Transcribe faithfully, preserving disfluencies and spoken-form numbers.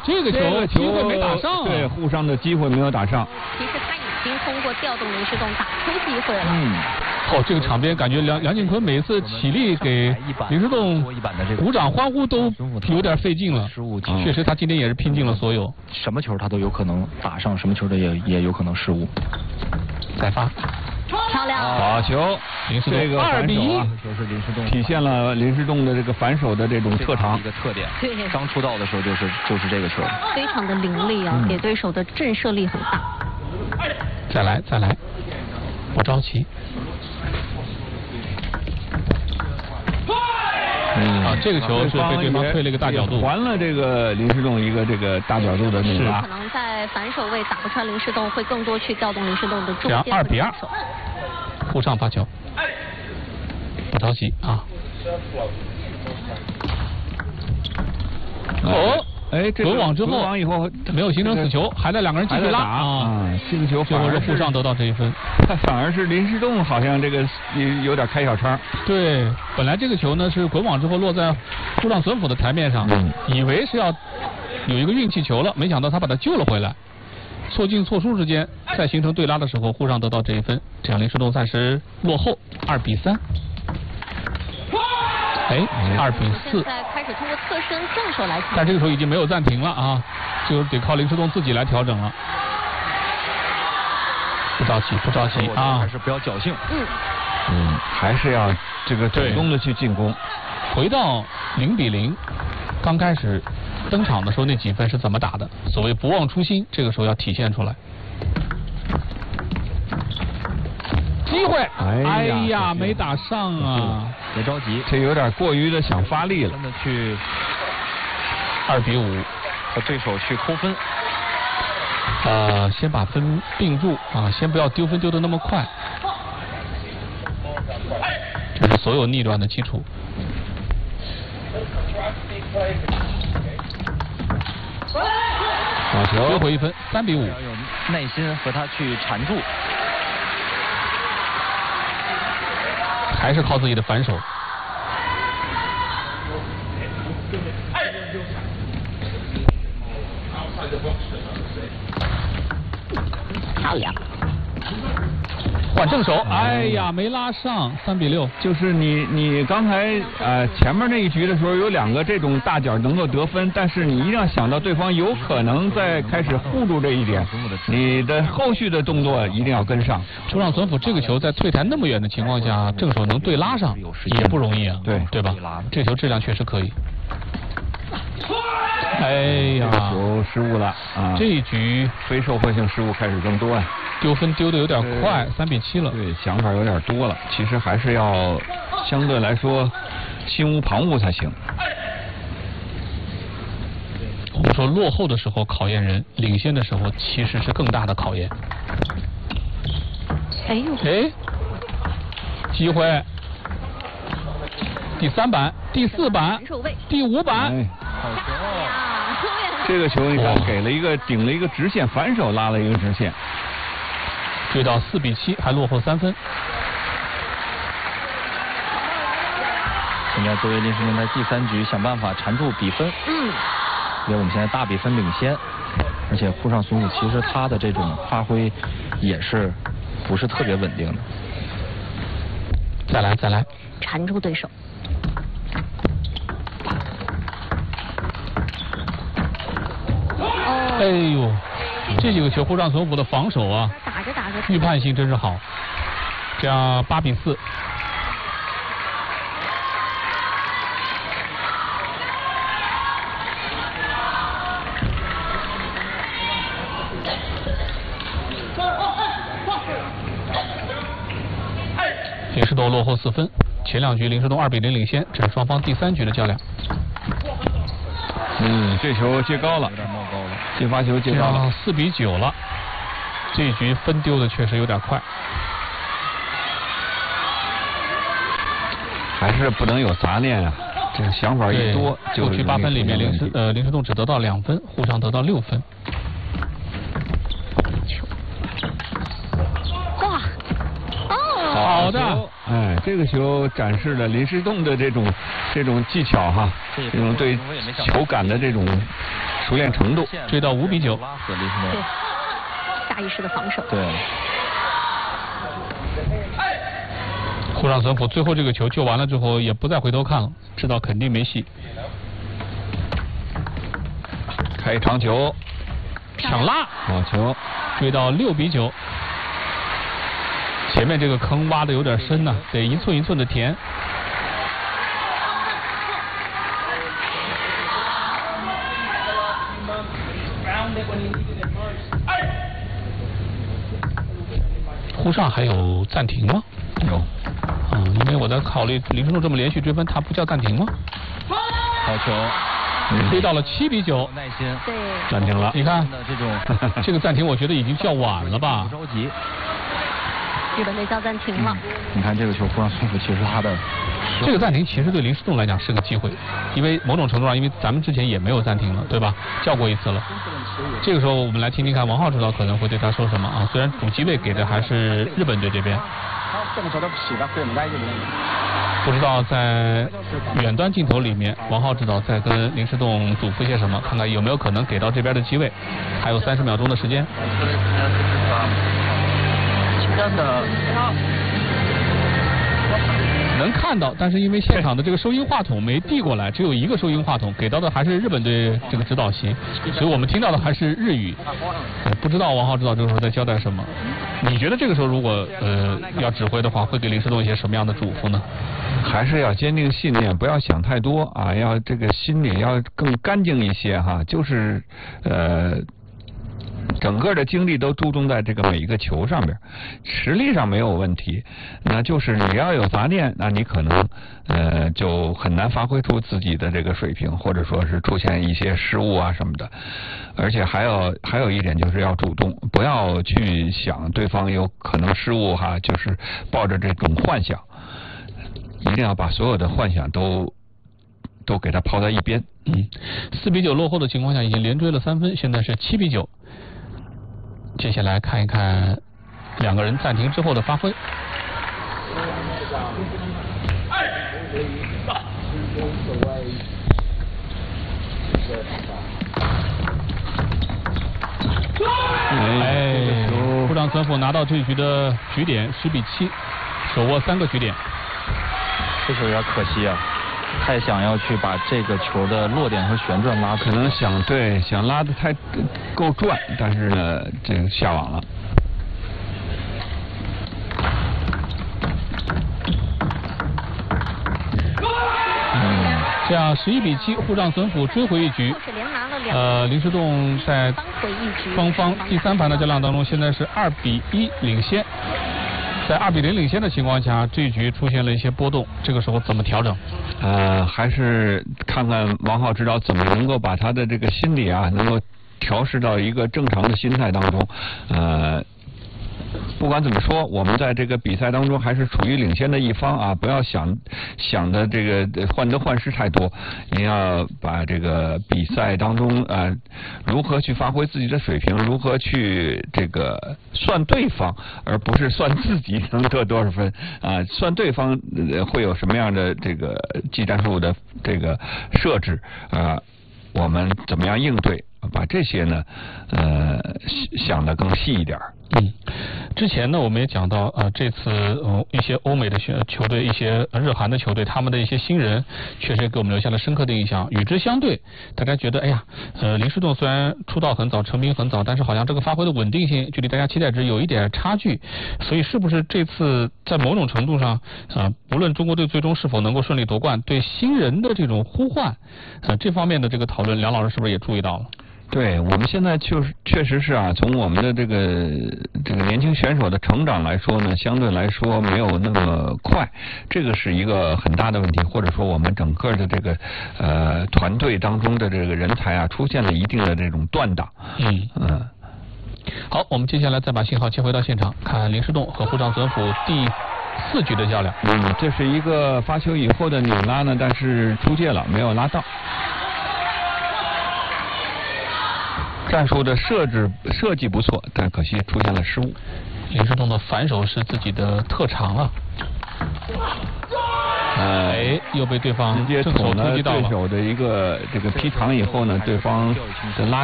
这个球机会没打上、啊， 对，互上的机会没有打上。 其实他已经通过调动林诗栋打出机会了。 嗯。 哦，这个场边感觉梁梁靖昆每次起立给林诗栋鼓掌欢呼都有点费劲了。 失误， 确实他今天也是拼尽了所有。 什么球他都有可能打上，什么球的也也有可能失误。 再发。 漂亮。 好球，这个二比一， 就是林诗栋体现了林诗栋的这个反手的这种特长一个特点。 对， 刚出道的时候就是就是这个球， 非常的凌厉啊，嗯、给对手的震慑力很大。 再来再来，不着急。嗯啊，这个球是被对方推了一个大角度， 还了这个林诗栋一个这个大角度的那个。 可能在反手位打不穿林诗栋，会更多去调动林诗栋的重心。这样二比二，互上发球，不着急啊。哦， 哎，这滚网之后， 网以后没有形成死球，还在两个人继续拉啊。这个球最后是互上得到这一分。 反而是林诗栋好像这个有点开小差。 对，本来这个球呢是滚网之后落在户上隼辅的台面上，嗯、以为是要有一个运气球了，没想到他把它救了回来。错进错出之间，再形成对拉的时候，户上得到这一分，这样林诗栋暂时落后二比三。哎，二比四。 现在开始通过侧身正手来调， 但这个时候已经没有暂停了啊，就得靠林诗栋自己来调整了。不着急，不着急啊， 还是不要侥幸。 嗯， 嗯，还是要这个主动的去进攻。 回到零比零，刚开始登场的时候那几分是怎么打的？所谓不忘初心，这个时候要体现出来。机会， 哎呀， 哎呀没打上啊！ 别着急， 这有点过于的想发力了。 真的去二比五和对手去抠分。 呃，先把分并住啊，先不要丢分丢得那么快，这是所有逆转的基础。 好球， 丢回一分，三比五。 要有耐心和他去缠住， 还是靠自己的反手。 漂亮， 换正手，哎呀，没拉上，三比六。 就是你你刚才呃前面那一局的时候有两个这种大脚能够得分，但是你一定要想到对方有可能在开始护住这一点，你的后续的动作一定要跟上。 出让隼辅这个球在退台那么远的情况下，正手能对拉上也不容易啊， 对对吧？这球质量确实可以。哎呀， 这个球失误了啊！ 这一局非受迫性失误开始更多呀、啊， 丢分丢的有点快，三比七了。 对，想法有点多了，其实还是要相对来说心无旁骛才行。 我们说落后的时候考验人，领先的时候其实是更大的考验。 哎呦， 哎，机会，第三板、第四板、第五板。 哎好球！ 这个球你看给了一个顶了一个直线，反手拉了一个直线， 追到四比七，还落后三分。 应该作为林诗栋在第三局想办法缠住比分。 嗯。 因为我们现在大比分领先，而且户上隼辅其实他的这种发挥也是不是特别稳定的。 再来再来， 缠住对手。 哎呦，这几个球户上隼辅的防守啊， 打着打着， 预判性真是好。这样八比四。林诗栋落后四分，前两局林诗栋二比零领先，这是双方第三局的较量。 嗯，这球接高了， 有点冒高了， 接发球接高了， 四比九了。这一局分丢的确实有点快， 还是不能有杂念啊！这个想法一多， 过去八分里面林诗呃林诗栋只得到两分，户上得到六分。 哇，哦， 好的， 哎，这个球展示了林诗栋的这种这种技巧哈，这种对球感的这种熟练程度。 追到五比九。 对，下意识的防守。 对。 沪上孙浦最后这个球救完了之后，也不再回头看了，知道肯定没戏。 开长球， 抢拉， 好球， 追到六比九。前面这个坑挖的有点深呐、啊，得一寸一寸的填。沪上还有暂停吗？ 有。 嗯，因为我在考虑林书栋这么连续追分，他不叫暂停吗？ 好球， 追到了七比九。 耐心。 对。 暂停了，你看这种这个暂停，我觉得已经叫晚了吧？ 不着急。 日本队叫暂停了。 嗯、你看这个球，沪上孙浦其实他的这个暂停其实对林书栋来讲是个机会，因为某种程度上，因为咱们之前也没有暂停了，对吧？叫过一次了。这个时候我们来听听看王浩指导可能会对他说什么啊？虽然主机位给的还是日本队这边。不知道在远端镜头里面，王浩指导在跟林诗栋嘱咐些什么？看看有没有可能给到这边的机位。还有三十秒钟的时间。能看到，但是因为现场的这个收音话筒没递过来，只有一个收音话筒，给到的还是日本队这个指导席，所以我们听到的还是日语。不知道王浩指导这个时候在交代什么？你觉得这个时候如果呃要指挥的话，会给林诗栋一些什么样的嘱咐呢？ 还是要坚定信念，不要想太多啊，要这个心里要更干净一些哈，就是呃。整个的精力都注重在这个每一个球上边，实力上没有问题，那就是你要有杂念，那你可能呃就很难发挥出自己的这个水平，或者说是出现一些失误啊什么的。而且还有还有一点就是要主动，不要去想对方有可能失误哈，就是抱着这种幻想，一定要把所有的幻想都都给它抛在一边。 嗯，四比九落后的情况下，已经连追了三分，现在是七比九。接下来看一看两个人暂停之后的发挥。哎，沪上孙浦拿到这局的局点十比七，手握三个局点。 这球有点可惜啊，太想要去把这个球的落点和旋转拉， 可能想对想拉的太够转，但是呢，这个下网了。 嗯，这样十一比七，沪上孙浦追回一局。呃，林诗栋在双方第三盘的较量当中，现在是二比一领先。在二比零领先的情况下，这一局出现了一些波动，这个时候怎么调整？ 呃，还是看看王浩指导怎么能够把他的这个心理啊，能够调试到一个正常的心态当中。呃，不管怎么说，我们在这个比赛当中还是处于领先的一方啊，不要想想的这个患得患失太多，你要把这个比赛当中啊、呃，如何去发挥自己的水平，如何去这个算对方，而不是算自己能得多少分啊，算对方会有什么样的这个技战术的这个设置啊，我们怎么样应对？把这些呢，呃，想得更细一点。 嗯，之前呢，我们也讲到啊、呃，这次呃一些欧美的选球队，一些日韩的球队，他们的一些新人，确实给我们留下了深刻的印象。与之相对，大家觉得，哎呀，呃，林诗栋虽然出道很早，成名很早，但是好像这个发挥的稳定性，距离大家期待值有一点差距。所以，是不是这次在某种程度上，啊、呃，不论中国队最终是否能够顺利夺冠，对新人的这种呼唤，啊、呃，这方面的这个讨论，梁老师是不是也注意到了？ 对，我们现在就是确实是啊，从我们的这个这个年轻选手的成长来说呢，相对来说没有那么快，这个是一个很大的问题，或者说我们整个的这个呃团队当中的这个人才啊，出现了一定的这种断档。 嗯嗯。 好，我们接下来再把信号切回到现场，看林诗栋和沪上孙浦第四局的较量。 嗯，这是一个发球以后的扭拉呢，但是出界了，没有拉到。战术的设置设计不错，但可惜出现了失误。 林诗栋的反手是自己的特长啊。 呃， 哎，又被对方直接捅了正手突击到了。 对手的一个这个劈长以后呢，对方的拉